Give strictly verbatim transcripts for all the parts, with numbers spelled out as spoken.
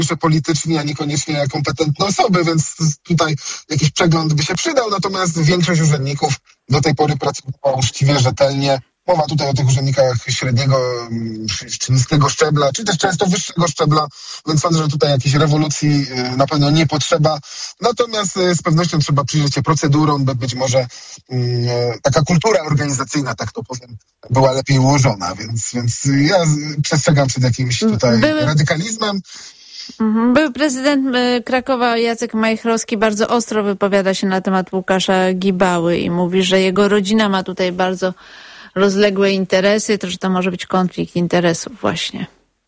politycznie, a niekoniecznie kompetentne osoby, więc tutaj jakiś przegląd by się przydał, natomiast większość urzędników do tej pory pracowała uczciwie, rzetelnie. Mowa tutaj o tych urzędnikach średniego czy niskiego szczebla, czy też często wyższego szczebla, więc sądzę, że tutaj jakiejś rewolucji na pewno nie potrzeba. Natomiast z pewnością trzeba przyjrzeć się procedurom, by być może taka kultura organizacyjna, tak to powiem, była lepiej ułożona, więc, więc ja przestrzegam przed jakimś tutaj Były... radykalizmem. Był prezydent Krakowa Jacek Majchrowski bardzo ostro wypowiada się na temat Łukasza Gibały i mówi, że jego rodzina ma tutaj bardzo rozległe interesy, to że to może być konflikt interesów właśnie.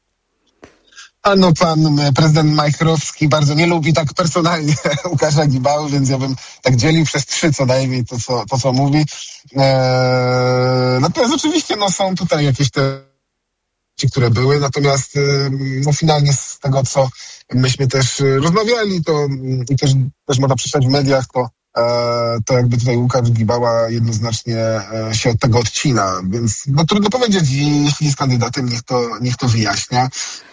A no pan prezydent Majchrowski bardzo nie lubi tak personalnie Łukasza Gibały, więc ja bym tak dzielił przez trzy co najmniej to, co, to, co mówi. Eee, natomiast oczywiście no, są tutaj jakieś te które były, natomiast no, finalnie z tego, co myśmy też rozmawiali, to i też, też można przeczytać w mediach, to to jakby tutaj Łukasz Gibała jednoznacznie się od tego odcina, więc no trudno powiedzieć, jeśli jest kandydatem, niech to, niech to wyjaśnia.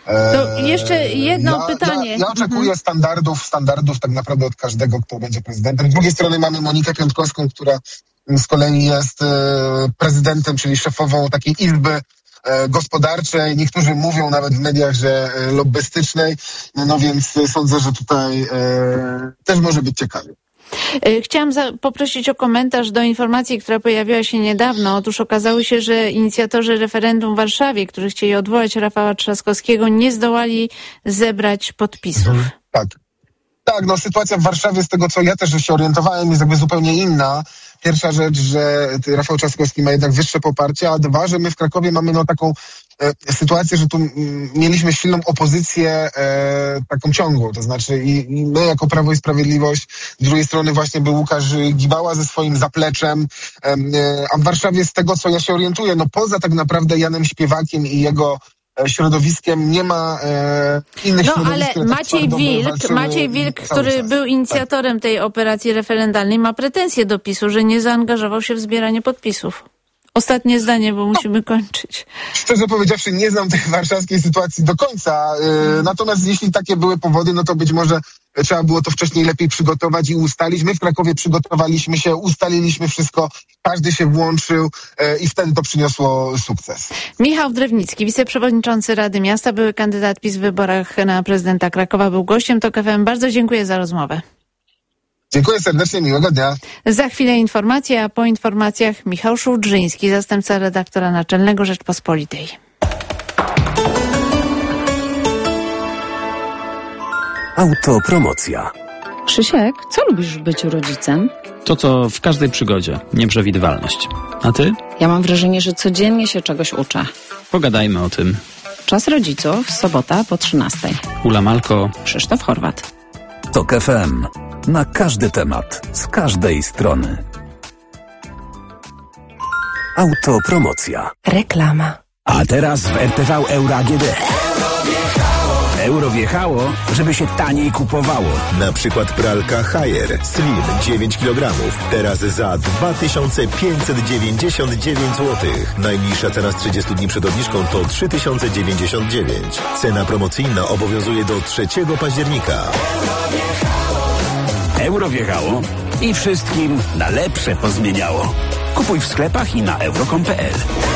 To jeszcze jedno ja, pytanie. Ja, ja oczekuję mhm. standardów, standardów tak naprawdę od każdego, kto będzie prezydentem. Z drugiej strony mamy Monikę Piątkowską, która z kolei jest prezydentem, czyli szefową takiej izby gospodarczej, niektórzy mówią nawet w mediach, że lobbystycznej, no więc sądzę, że tutaj e, też może być ciekawie. Chciałam za- poprosić o komentarz do informacji, która pojawiła się niedawno. Otóż okazało się, że inicjatorzy referendum w Warszawie, którzy chcieli odwołać Rafała Trzaskowskiego, nie zdołali zebrać podpisów. Mhm, tak. Tak, no sytuacja w Warszawie, z tego co ja też się orientowałem, jest jakby zupełnie inna. Pierwsza rzecz, że Rafał Trzaskowski ma jednak wyższe poparcie, a dwa, że my w Krakowie mamy no taką e, sytuację, że tu m, mieliśmy silną opozycję e, taką ciągłą, to znaczy i, i my jako Prawo i Sprawiedliwość, z drugiej strony właśnie był Łukasz Gibała ze swoim zapleczem, e, a w Warszawie z tego co ja się orientuję, no poza tak naprawdę Janem Śpiewakiem i jego środowiskiem nie ma e, innych no, środowisk. No ale Maciej Wilk, Maciej Wilk, który czas. był inicjatorem tak. tej operacji referendalnej, ma pretensje do PiSu, że nie zaangażował się w zbieranie podpisów. Ostatnie zdanie, bo musimy no, kończyć. Szczerze powiedziawszy, nie znam tej warszawskiej sytuacji do końca. Yy, natomiast jeśli takie były powody, no to być może trzeba było to wcześniej lepiej przygotować i ustalić. My w Krakowie przygotowaliśmy się, ustaliliśmy wszystko, każdy się włączył yy, i wtedy to przyniosło sukces. Michał Drewnicki, wiceprzewodniczący Rady Miasta, były kandydat PiS w wyborach na prezydenta Krakowa, był gościem TOK F M. Bardzo dziękuję za rozmowę. Dziękuję serdecznie, miłego dnia. Za chwilę informacje, a po informacjach Michał Szułdrzyński, zastępca redaktora naczelnego Rzeczpospolitej. Autopromocja. Krzysiek, co lubisz w byciu rodzicem? To, co w każdej przygodzie. Nieprzewidywalność. A ty? Ja mam wrażenie, że codziennie się czegoś uczę. Pogadajmy o tym. Czas rodziców, sobota po trzynastej. Ula Malko. Krzysztof Horwat. TOK F M. Na każdy temat, z każdej strony. Autopromocja. Reklama. A teraz w R T V Euro A G D. Euro wjechało, żeby się taniej kupowało. Na przykład pralka Haier Slim dziewięć kilogramów. Teraz za dwa tysiące pięćset dziewięćdziesiąt dziewięć złotych. Najniższa cena z trzydziestu dni przed obniżką to trzy tysiące dziewięćdziesiąt dziewięć. Cena promocyjna obowiązuje do trzeciego października. Euro wjechało i wszystkim na lepsze pozmieniało. Kupuj w sklepach i na euro kropka com kropka p l.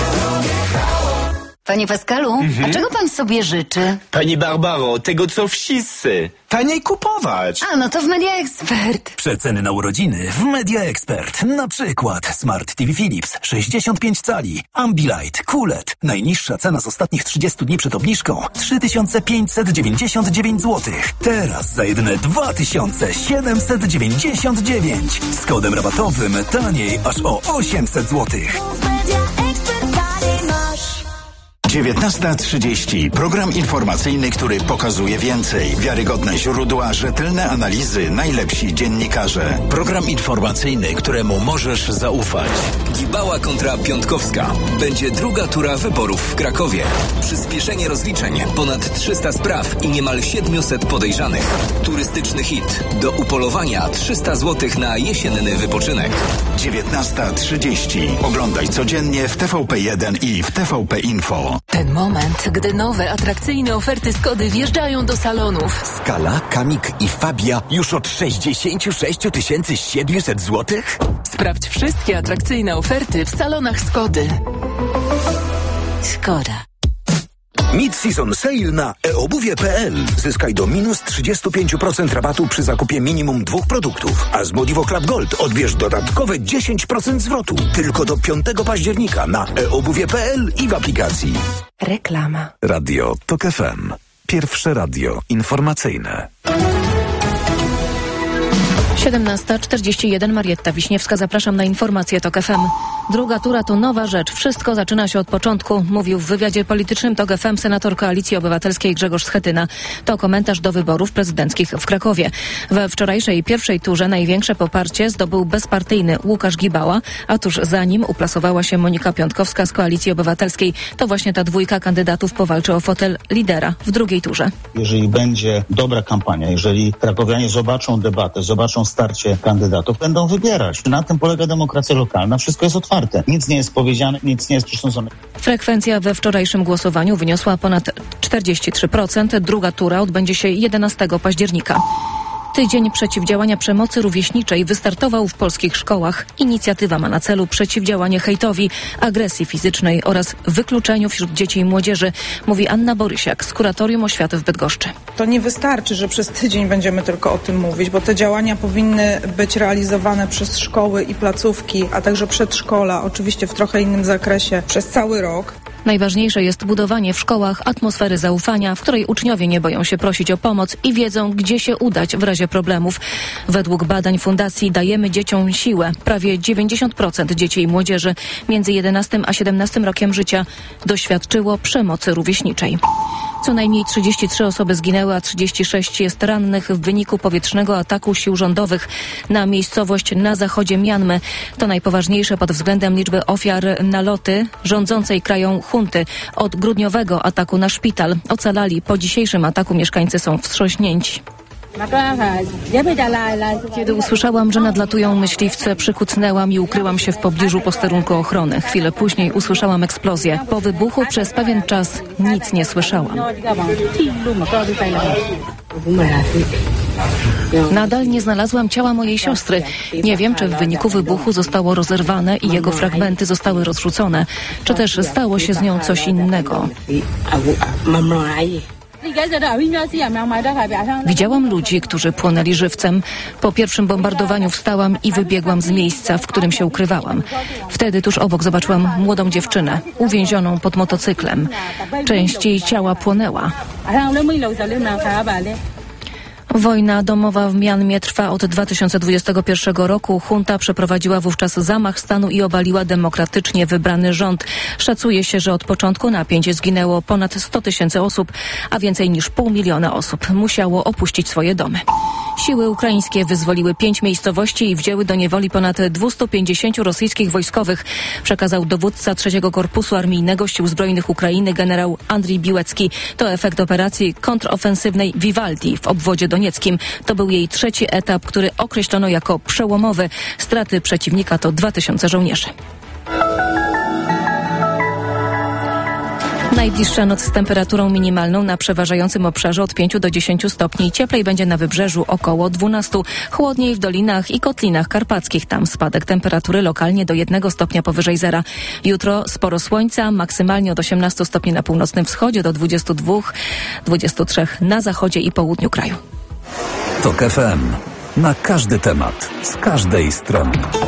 Panie Pascalu, mhm. a czego pan sobie życzy? Pani Barbaro, tego co wszyscy. Taniej kupować. A, no to w Media Expert. Przeceny na urodziny w Media Expert. Na przykład Smart T V Philips sześćdziesiąt pięć cali, Ambilight, Q L E D. Najniższa cena z ostatnich trzydziestu dni przed obniżką trzy tysiące pięćset dziewięćdziesiąt dziewięć złotych. Teraz za jedyne dwa tysiące siedemset dziewięćdziesiąt dziewięć. Z kodem rabatowym taniej aż o osiemset złotych. dziewiętnasta trzydzieści. Program informacyjny, który pokazuje więcej. Wiarygodne źródła, rzetelne analizy, najlepsi dziennikarze. Program informacyjny, któremu możesz zaufać. Gibała kontra Piątkowska. Będzie druga tura wyborów w Krakowie. Przyspieszenie rozliczeń. Ponad trzysta spraw i niemal siedmiuset podejrzanych. Turystyczny hit. Do upolowania trzysta złotych na jesienny wypoczynek. dziewiętnasta trzydzieści. Oglądaj codziennie w T V P jeden i w T V P Info. Ten moment, gdy nowe, atrakcyjne oferty Skody wjeżdżają do salonów. Skala, Kamik i Fabia już od sześćdziesiąt sześć tysięcy siedemset złotych? Sprawdź wszystkie atrakcyjne oferty w salonach Skody. Skoda. Mid-season sale na e obuwie kropka p l. Zyskaj do minus trzydzieści pięć procent rabatu przy zakupie minimum dwóch produktów. A z Modivo Club Gold odbierz dodatkowe dziesięć procent zwrotu. Tylko do piątego października na e obuwie kropka p l i w aplikacji. Reklama. Radio Tok F M. Pierwsze radio informacyjne. siedemnasta czterdzieści jeden, Marietta Wiśniewska, zapraszam na informację Tok F M. Druga tura to nowa rzecz. Wszystko zaczyna się od początku, mówił w wywiadzie politycznym Tok F M senator Koalicji Obywatelskiej Grzegorz Schetyna. To komentarz do wyborów prezydenckich w Krakowie. We wczorajszej pierwszej turze największe poparcie zdobył bezpartyjny Łukasz Gibała, a tuż za nim uplasowała się Monika Piątkowska z Koalicji Obywatelskiej. To właśnie ta dwójka kandydatów powalczy o fotel lidera w drugiej turze. Jeżeli będzie dobra kampania, jeżeli krakowianie zobaczą debatę, zobaczą starcie kandydatów, będą wybierać. Na tym polega demokracja lokalna. Wszystko jest otwarte. Nic nie jest powiedziane, nic nie jest przesądzone. Frekwencja we wczorajszym głosowaniu wyniosła ponad czterdzieści trzy procent. Druga tura odbędzie się jedenastego października. Tydzień przeciwdziałania przemocy rówieśniczej wystartował w polskich szkołach. Inicjatywa ma na celu przeciwdziałanie hejtowi, agresji fizycznej oraz wykluczeniu wśród dzieci i młodzieży, mówi Anna Borysiak z Kuratorium Oświaty w Bydgoszczy. To nie wystarczy, że przez tydzień będziemy tylko o tym mówić, bo te działania powinny być realizowane przez szkoły i placówki, a także przedszkola, oczywiście w trochę innym zakresie, przez cały rok. Najważniejsze jest budowanie w szkołach atmosfery zaufania, w której uczniowie nie boją się prosić o pomoc i wiedzą, gdzie się udać w razie problemów. Według badań Fundacji Dajemy Dzieciom Siłę prawie dziewięćdziesiąt procent dzieci i młodzieży między jedenastym a siedemnastym rokiem życia doświadczyło przemocy rówieśniczej. Co najmniej trzydzieści trzy osoby zginęły, a trzydzieści sześć jest rannych w wyniku powietrznego ataku sił rządowych na miejscowość na zachodzie Mjanmy. To najpoważniejsze pod względem liczby ofiar naloty rządzącej krają junty. Od grudniowego ataku na szpital ocalali. Po dzisiejszym ataku mieszkańcy są wstrząśnięci. Kiedy usłyszałam, że nadlatują myśliwce, przykucnęłam i ukryłam się w pobliżu posterunku ochrony. Chwilę później usłyszałam eksplozję. Po wybuchu przez pewien czas nic nie słyszałam. Nadal nie znalazłam ciała mojej siostry. Nie wiem, czy w wyniku wybuchu zostało rozerwane i jego fragmenty zostały rozrzucone, czy też stało się z nią coś innego. Widziałam ludzi, którzy płonęli żywcem. Po pierwszym bombardowaniu wstałam i wybiegłam z miejsca, w którym się ukrywałam. Wtedy tuż obok zobaczyłam młodą dziewczynę, uwięzioną pod motocyklem. Część jej ciała płonęła. Wojna domowa w Mjanmie trwa od dwa tysiące dwudziestego pierwszego roku. Junta przeprowadziła wówczas zamach stanu i obaliła demokratycznie wybrany rząd. Szacuje się, że od początku napięć zginęło ponad sto tysięcy osób, a więcej niż pół miliona osób musiało opuścić swoje domy. Siły ukraińskie wyzwoliły pięć miejscowości i wzięły do niewoli ponad dwieście pięćdziesiąt rosyjskich wojskowych, przekazał dowódca trzeciego Korpusu Armijnego Sił Zbrojnych Ukrainy generał Andrii Biłecki. To efekt operacji kontrofensywnej Vivaldi w obwodzie donieckim. To był jej trzeci etap, który określono jako przełomowy. Straty przeciwnika to dwa tysiące żołnierzy. Najbliższa noc z temperaturą minimalną na przeważającym obszarze od pięciu do dziesięciu stopni. Cieplej będzie na wybrzeżu około dwunastu. Chłodniej w dolinach i kotlinach karpackich. Tam spadek temperatury lokalnie do jednego stopnia powyżej zera. Jutro sporo słońca, maksymalnie od osiemnastu stopni na północnym wschodzie do dwudziestu dwóch, dwudziestu trzech na zachodzie i południu kraju. Tok F M. Na każdy temat, z każdej strony.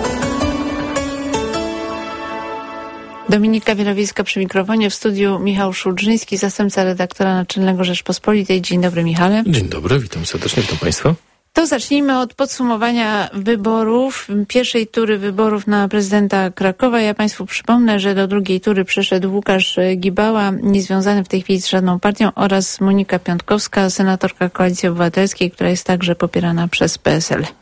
Dominika Wielowiejska przy mikrofonie, w studiu Michał Szulżyński, zastępca redaktora naczelnego Rzeczpospolitej. Dzień dobry, Michale. Dzień dobry, witam serdecznie, witam Państwa. To zacznijmy od podsumowania wyborów, pierwszej tury wyborów na prezydenta Krakowa. Ja Państwu przypomnę, że do drugiej tury przeszedł Łukasz Gibała, niezwiązany w tej chwili z żadną partią, oraz Monika Piątkowska, senatorka Koalicji Obywatelskiej, która jest także popierana przez P S L.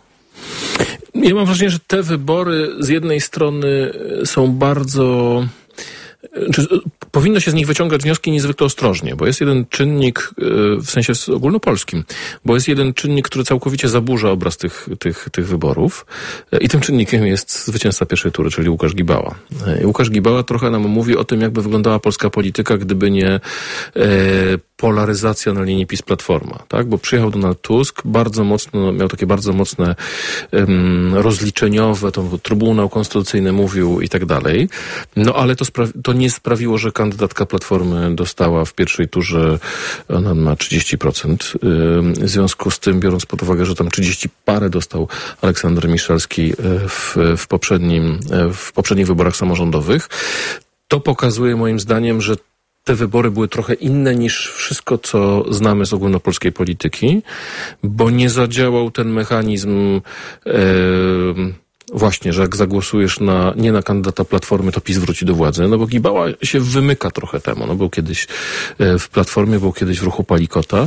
Ja mam wrażenie, że te wybory z jednej strony są bardzo Czy, powinno się z nich wyciągać wnioski niezwykle ostrożnie, bo jest jeden czynnik, w sensie ogólnopolskim, bo jest jeden czynnik, który całkowicie zaburza obraz tych, tych, tych wyborów i tym czynnikiem jest zwycięzca pierwszej tury, czyli Łukasz Gibała. I Łukasz Gibała trochę nam mówi o tym, jakby wyglądała polska polityka, gdyby nie e, polaryzacja na linii PiS-Platforma, tak? Bo przyjechał Donald Tusk, bardzo mocno, miał takie bardzo mocne um, rozliczeniowe, to Trybunał Konstytucyjny mówił i tak dalej. No ale to, spra- to nie sprawiło, że kandydatka Platformy dostała w pierwszej turze, ona ma trzydzieści procent. W związku z tym, biorąc pod uwagę, że tam trzydzieści parę dostał Aleksander Miszalski w, w poprzednim, w poprzednich wyborach samorządowych, to pokazuje moim zdaniem, że te wybory były trochę inne niż wszystko, co znamy z ogólnopolskiej polityki, bo nie zadziałał ten mechanizm e, właśnie, że jak zagłosujesz na, nie na kandydata Platformy, to PiS wróci do władzy. No bo Gibała się wymyka trochę temu. No był kiedyś w Platformie, był kiedyś w ruchu Palikota,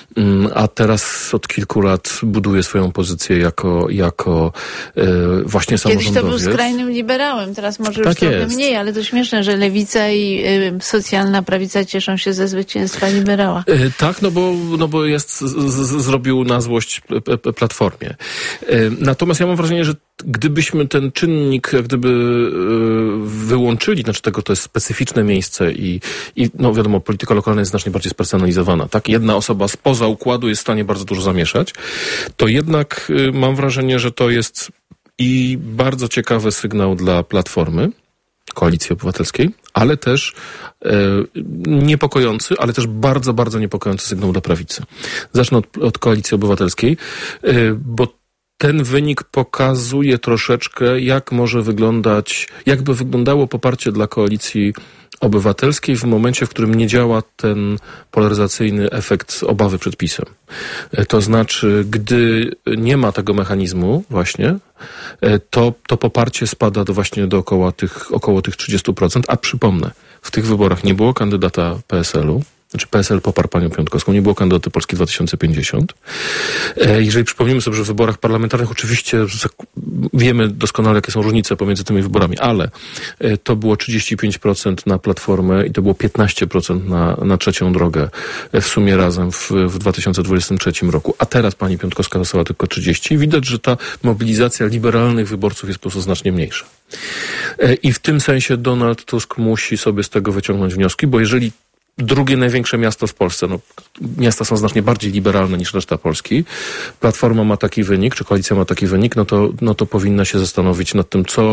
a teraz od kilku lat buduje swoją pozycję jako, jako e, właśnie samorządowiec. Kiedyś to był skrajnym liberałem, teraz może już tak trochę jest. mniej, ale to śmieszne, że lewica i y, socjalna prawica cieszą się ze zwycięstwa liberała. E, tak, no bo, no bo jest, z, z, zrobił na złość p, p, Platformie. E, natomiast ja mam wrażenie, że gdybyśmy ten czynnik jak gdyby y, wyłączyli, znaczy tego to jest specyficzne miejsce i, i no wiadomo, polityka lokalna jest znacznie bardziej spersonalizowana, tak? Jedna osoba spoza układu jest w stanie bardzo dużo zamieszać, to jednak y, mam wrażenie, że to jest i bardzo ciekawy sygnał dla Platformy, Koalicji Obywatelskiej, ale też e, niepokojący, ale też bardzo, bardzo niepokojący sygnał dla prawicy. Zacznę od, od Koalicji Obywatelskiej, e, bo ten wynik pokazuje troszeczkę, jak może wyglądać, jakby wyglądało poparcie dla Koalicji Obywatelskiej w momencie, w którym nie działa ten polaryzacyjny efekt obawy przed PiS-em. To znaczy, gdy nie ma tego mechanizmu właśnie, to, to poparcie spada do właśnie do około tych, około tych trzydziestu procent, a przypomnę, w tych wyborach nie było kandydata P S L u, znaczy P S L poparł panią Piątkowską, nie było kandydaty Polski dwa tysiące pięćdziesiąt. Jeżeli przypomnimy sobie, że w wyborach parlamentarnych oczywiście wiemy doskonale, jakie są różnice pomiędzy tymi wyborami, ale to było trzydzieści pięć procent na Platformę i to było piętnaście procent na, na Trzecią Drogę w sumie razem w, w dwa tysiące dwudziestym trzecim roku. A teraz pani Piątkowska dostała tylko trzydzieści. Widać, że ta mobilizacja liberalnych wyborców jest po prostu znacznie mniejsza. I w tym sensie Donald Tusk musi sobie z tego wyciągnąć wnioski, bo jeżeli drugie największe miasto w Polsce, no, miasta są znacznie bardziej liberalne niż reszta Polski, Platforma ma taki wynik, czy koalicja ma taki wynik, no to, no to powinna się zastanowić nad tym, co,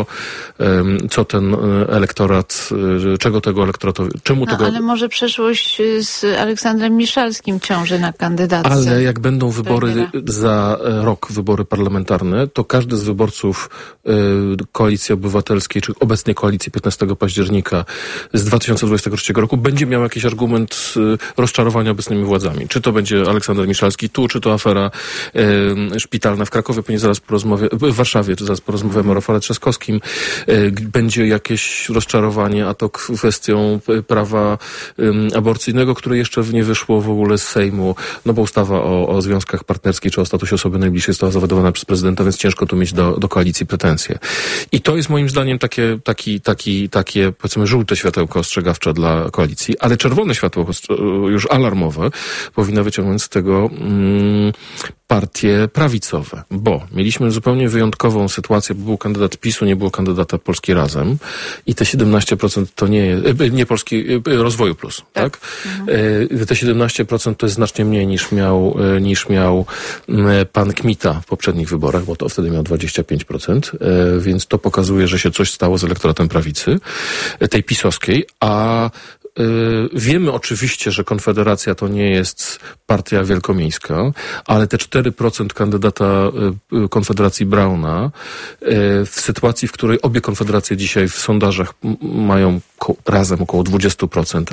co ten elektorat, czego tego elektoratowi, czemu no, tego... Ale może przeszłość z Aleksandrem Miszalskim ciąży na kandydatce. Ale jak będą wybory premiera. Za rok, wybory parlamentarne, to każdy z wyborców Koalicji Obywatelskiej, czy obecnej koalicji piętnastego października z dwa tysiące dwudziestego trzeciego roku będzie miał jakiś argument rozczarowania obecnymi władzami. Czy to będzie Aleksander Miszalski tu, czy to afera e, szpitalna w Krakowie, pewnie zaraz po rozmowie, w Warszawie, czy zaraz porozmawiamy o Rafale Trzaskowskim. E, będzie jakieś rozczarowanie, a to kwestią prawa e, aborcyjnego, które jeszcze nie wyszło w ogóle z Sejmu, no bo ustawa o, o związkach partnerskich, czy o statusie osoby najbliższej została zawedowana przez prezydenta, więc ciężko tu mieć do, do koalicji pretensje. I to jest moim zdaniem takie, taki, taki, takie, powiedzmy, żółte światełko ostrzegawcze dla koalicji, ale czerwone światło już alarmowe powinno wyciągnąć z tego mm, partie prawicowe, bo mieliśmy zupełnie wyjątkową sytuację, bo był kandydat PiSu, nie było kandydata Polski Razem i te siedemnaście procent to nie jest, nie Polski, Rozwoju Plus, tak? tak? Mhm. Te siedemnaście procent to jest znacznie mniej niż miał, niż miał pan Kmita w poprzednich wyborach, bo to wtedy miał dwadzieścia pięć procent, więc to pokazuje, że się coś stało z elektoratem prawicy, tej pisowskiej, a wiemy oczywiście, że Konfederacja to nie jest partia wielkomiejska, ale te cztery procent kandydata Konfederacji Brauna w sytuacji, w której obie konfederacje dzisiaj w sondażach mają razem około dwadzieścia procent, a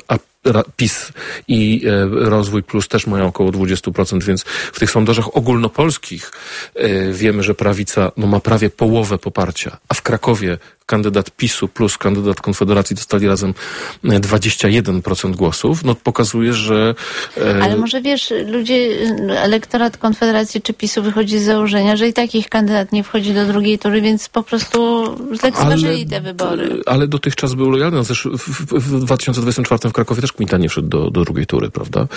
PiS i e, Rozwój Plus też mają około dwadzieścia procent, więc w tych sondażach ogólnopolskich e, wiemy, że prawica no, ma prawie połowę poparcia, a w Krakowie kandydat PiSu plus kandydat Konfederacji dostali razem dwadzieścia jeden procent głosów, no pokazuje, że... E... Ale może wiesz, ludzie, elektorat Konfederacji czy PiSu wychodzi z założenia, że i tak ich kandydat nie wchodzi do drugiej tury, więc po prostu zlekceważyli ale, te wybory. Ale dotychczas był lojalny. No, też w, w, w dwa tysiące dwudziestym czwartym w Krakowie też Kmita nie wszedł do, do drugiej tury, prawda? E,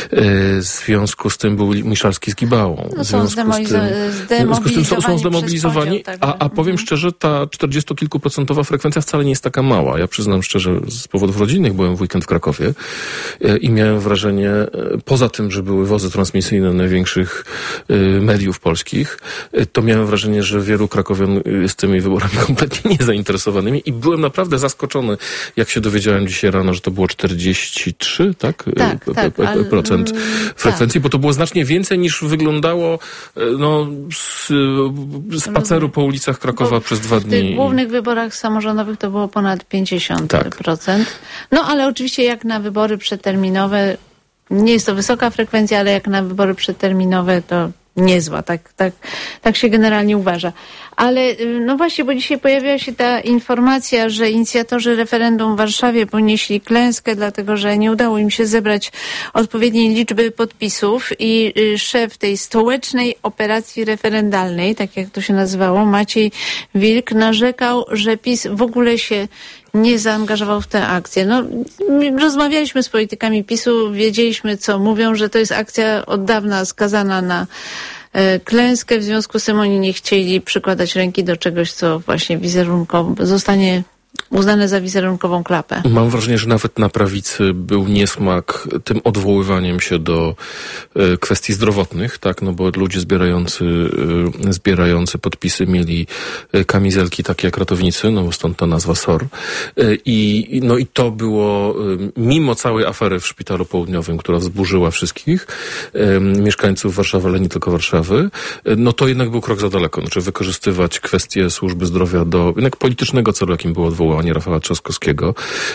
w związku z tym był Miszalski z Gibałą. No są zdemobilizowani. Są, są zdemobilizowani, tak, a, a powiem mhm. szczerze, ta czterdziestokilkuprocentowa frekwencja wcale nie jest taka mała. Ja przyznam szczerze, z powodów rodzinnych byłem w weekend w Krakowie e, i miałem wrażenie, e, poza tym, że były wozy transmisyjne największych e, mediów polskich, e, to miałem wrażenie, że wielu krakowian jest tymi wyborami kompletnie niezainteresowanymi i byłem naprawdę zaskoczony, jak się dowiedziałem dzisiaj rano, że to było czterdzieści trzy, tak? Tak, tak, ale, procent frekwencji, tak. Bo to było znacznie więcej niż wyglądało no, z spaceru po ulicach Krakowa bo przez dwa dni. W tych głównych wyborach samorządowych to było ponad pięćdziesiąt procent. Tak. No ale oczywiście jak na wybory przedterminowe, nie jest to wysoka frekwencja, ale jak na wybory przedterminowe to niezła, tak, tak, tak się generalnie uważa. Ale no właśnie, bo dzisiaj pojawiła się ta informacja, że inicjatorzy referendum w Warszawie ponieśli klęskę, dlatego że nie udało im się zebrać odpowiedniej liczby podpisów i szef tej stołecznej operacji referendalnej, tak jak to się nazywało, Maciej Wilk, narzekał, że PiS w ogóle się nie zaangażował w tę akcję. No, rozmawialiśmy z politykami PiSu, wiedzieliśmy, co mówią, że to jest akcja od dawna skazana na e, klęskę, w związku z tym oni nie chcieli przykładać ręki do czegoś, co właśnie wizerunkowo zostanie uznane za wizerunkową klapę. Mam wrażenie, że nawet na prawicy był niesmak tym odwoływaniem się do e, kwestii zdrowotnych, tak, no bo ludzie zbierający, e, zbierający podpisy mieli e, kamizelki takie jak ratownicy, no bo stąd ta nazwa S O R. E, i, no i to było, e, mimo całej afery w Szpitalu Południowym, która wzburzyła wszystkich e, mieszkańców Warszawy, ale nie tylko Warszawy, e, no to jednak był krok za daleko. Znaczy wykorzystywać kwestie służby zdrowia do jednak politycznego celu, jakim było odwołanie Rafała Trzaskowskiego.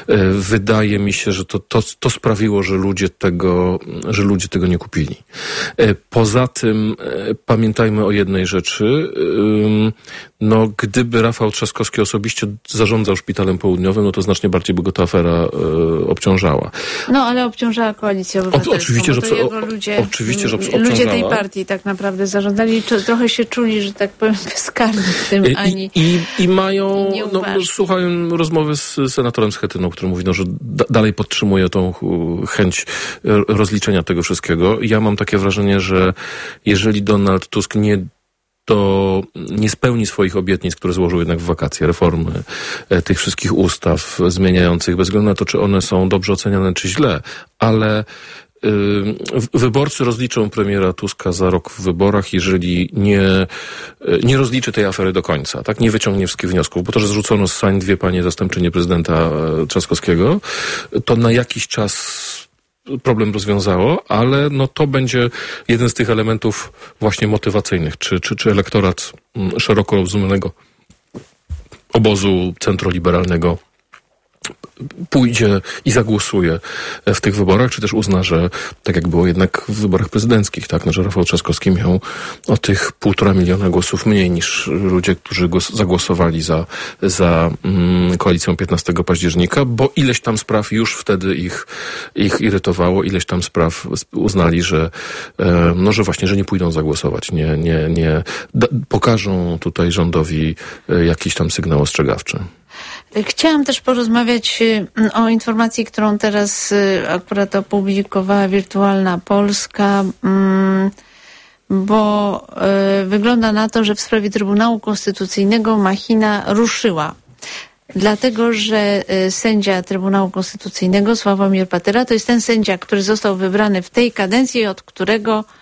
Wydaje mi się, że to, to, to sprawiło, że ludzie tego, że ludzie tego nie kupili. Poza tym pamiętajmy o jednej rzeczy. No, gdyby Rafał Trzaskowski osobiście zarządzał Szpitalem Południowym, no to znacznie bardziej by go ta afera obciążała. No, ale obciążała Koalicję Obywatelską. O, oczywiście, że, to jego ludzie, oczywiście, że obciążała. Ludzie tej partii tak naprawdę zarządzali. Trochę się czuli, że tak powiem, bezkarni w tym, I, ani i, i mają, no, słuchałem rozmowy z senatorem Schetyną, który mówi, no, że da, dalej podtrzymuje tą chęć rozliczenia tego wszystkiego. Ja mam takie wrażenie, że jeżeli Donald Tusk nie to nie spełni swoich obietnic, które złożył jednak w wakacje, reformy e, tych wszystkich ustaw zmieniających, bez względu na to, czy one są dobrze oceniane, czy źle, ale wyborcy rozliczą premiera Tuska za rok w wyborach, jeżeli nie, nie rozliczy tej afery do końca, tak? Nie wyciągnie wszystkich wniosków, bo to, że zrzucono z sań dwie panie zastępczynie prezydenta Trzaskowskiego, to na jakiś czas problem rozwiązało, ale no to będzie jeden z tych elementów właśnie motywacyjnych, czy, czy, czy elektorat szeroko rozumianego obozu centroliberalnego pójdzie i zagłosuje w tych wyborach, czy też uzna, że tak jak było jednak w wyborach prezydenckich, tak, no, że Rafał Trzaskowski miał o tych półtora miliona głosów mniej niż ludzie, którzy głos, zagłosowali za, za mm, koalicją piętnastego października, bo ileś tam spraw już wtedy ich, ich irytowało, ileś tam spraw uznali, że e, no, że właśnie, że nie pójdą zagłosować, nie, nie, nie da, pokażą tutaj rządowi e, jakiś tam sygnał ostrzegawczy. Chciałam też porozmawiać o informacji, którą teraz akurat opublikowała Wirtualna Polska, bo wygląda na to, że w sprawie Trybunału Konstytucyjnego machina ruszyła. Dlatego, że sędzia Trybunału Konstytucyjnego Sławomir Patyra to jest ten sędzia, który został wybrany w tej kadencji, od którego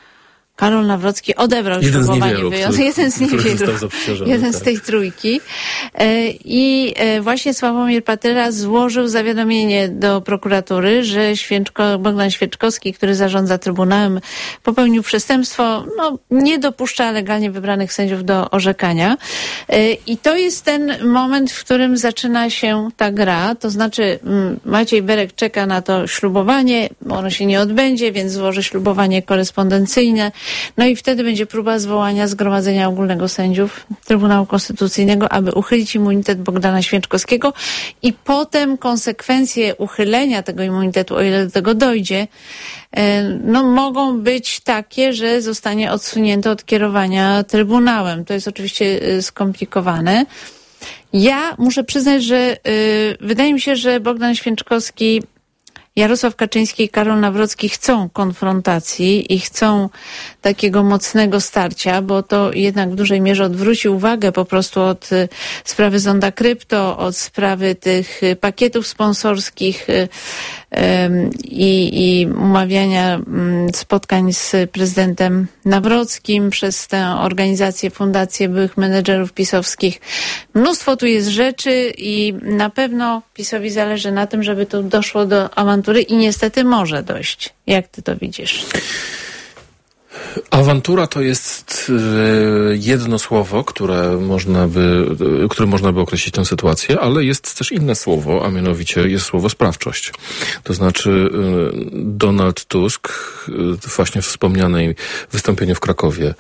Karol Nawrocki odebrał jeden ślubowanie. Z niewielu, wyjątku. który, jeden z niewielu. Jeden tak. z tej trójki. I właśnie Sławomir Patyra złożył zawiadomienie do prokuratury, że Święczko, Bogdan Święczkowski, który zarządza Trybunałem, popełnił przestępstwo, no, nie dopuszcza legalnie wybranych sędziów do orzekania. I to jest ten moment, w którym zaczyna się ta gra. To znaczy Maciej Berek czeka na to ślubowanie, ono się nie odbędzie, więc złoży ślubowanie korespondencyjne. No i wtedy będzie próba zwołania Zgromadzenia Ogólnego Sędziów Trybunału Konstytucyjnego, aby uchylić immunitet Bogdana Święczkowskiego i potem konsekwencje uchylenia tego immunitetu, o ile do tego dojdzie, no mogą być takie, że zostanie odsunięty od kierowania Trybunałem. To jest oczywiście skomplikowane. Ja muszę przyznać, że y, wydaje mi się, że Bogdan Święczkowski, Jarosław Kaczyński i Karol Nawrocki chcą konfrontacji i chcą takiego mocnego starcia, bo to jednak w dużej mierze odwróci uwagę po prostu od y, sprawy Zonda Krypto, od sprawy tych y, pakietów sponsorskich y, y, i umawiania y, spotkań z prezydentem Nawrockim przez tę organizację, fundację byłych menedżerów pisowskich. Mnóstwo tu jest rzeczy i na pewno PiS-owi zależy na tym, żeby tu doszło do awantury i niestety może dojść. Jak ty to widzisz? Awantura to jest jedno słowo, które można by, które można by określić tę sytuację, ale jest też inne słowo, a mianowicie jest słowo sprawczość. To znaczy Donald Tusk, właśnie w wspomnianej wystąpieniu w Krakowie,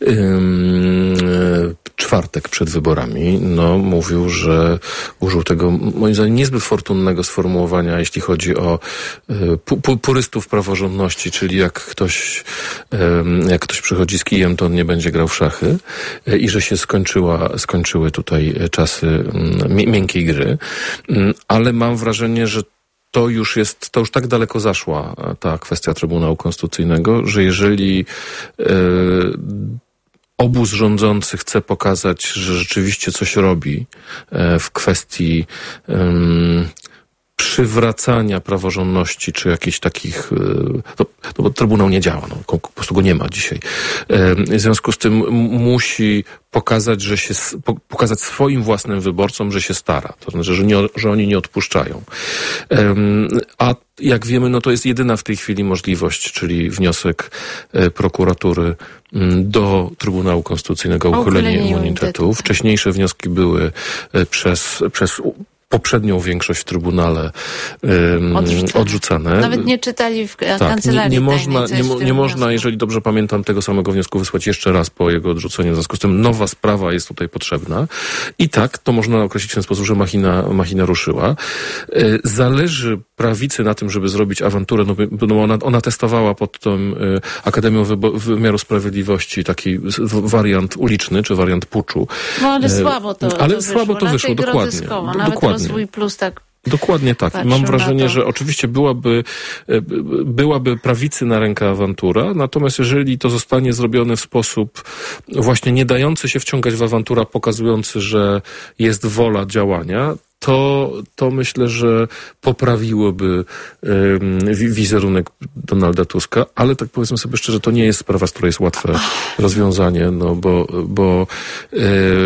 czwartek przed wyborami, no mówił, że użył tego, moim zdaniem, niezbyt fortunnego sformułowania, jeśli chodzi o pu- pu- purystów praworządności, czyli jak ktoś jak ktoś przychodzi z kijem, to on nie będzie grał w szachy i że się skończyła, skończyły tutaj czasy miękkiej gry, ale mam wrażenie, że to już jest, to już tak daleko zaszła ta kwestia Trybunału Konstytucyjnego, że jeżeli yy, obóz rządzący chce pokazać, że rzeczywiście coś robi w kwestii um, przywracania praworządności, czy jakichś takich, no, no bo Trybunał nie działa, no, po prostu go nie ma dzisiaj. W związku z tym musi pokazać, że się, pokazać swoim własnym wyborcom, że się stara. To znaczy, że, nie, że oni nie odpuszczają. A jak wiemy, no to jest jedyna w tej chwili możliwość, czyli wniosek prokuratury do Trybunału Konstytucyjnego o uchylenie immunitetu. Wcześniejsze wnioski były przez, przez poprzednią większość w Trybunale um, odrzucane. odrzucane. Nawet nie czytali w tak, kancelarii nie, nie można, tajnej, nie, nie można, jeżeli dobrze pamiętam, tego samego wniosku wysłać jeszcze raz po jego odrzuceniu. W związku z tym nowa sprawa jest tutaj potrzebna. I tak, to można określić w ten sposób, że machina, machina ruszyła. Zależy prawicy na tym, żeby zrobić awanturę, no, no ona, ona testowała pod tą y, Akademią Wybo- Wymiaru Sprawiedliwości taki wariant uliczny, czy wariant puczu. No ale słabo to, ale to słabo wyszło. to wyszło, dokładnie. Nawet dokładnie. Rozwój Plus tak. Dokładnie tak. I mam wrażenie, że oczywiście byłaby, byłaby prawicy na rękę awantura, natomiast jeżeli to zostanie zrobione w sposób właśnie nie dający się wciągać w awantura, pokazujący, że jest wola działania, to, to myślę, że poprawiłoby um, wizerunek Donalda Tuska, ale tak powiedzmy sobie szczerze, to nie jest sprawa, z której jest łatwe rozwiązanie, no bo, bo yy,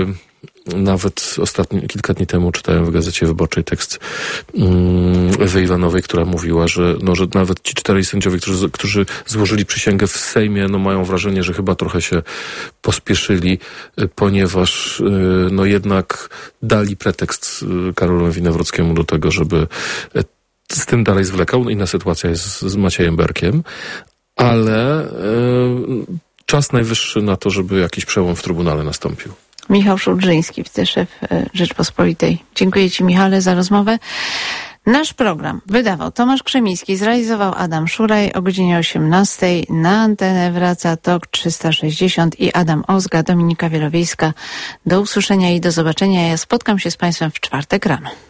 nawet ostatnio, kilka dni temu czytałem w Gazecie Wyborczej tekst um, Ewy Iwanowej, która mówiła, że, no, że nawet ci czterej sędziowie, którzy, którzy złożyli przysięgę w Sejmie, no mają wrażenie, że chyba trochę się pospieszyli, ponieważ no jednak dali pretekst Karolowi Nawrockiemu do tego, żeby z tym dalej zwlekał. Inna sytuacja jest z Maciejem Berkiem, ale y, czas najwyższy na to, żeby jakiś przełom w Trybunale nastąpił. Michał Szulżyński, wiceszef Rzeczpospolitej. Dziękuję Ci, Michale, za rozmowę. Nasz program wydawał Tomasz Krzemiński, zrealizował Adam Szuraj. O godzinie osiemnastej na antenę wraca Tok trzysta sześćdziesiąt i Adam Ozga, Dominika Wielowiejska. Do usłyszenia i do zobaczenia. Ja spotkam się z Państwem w czwartek rano.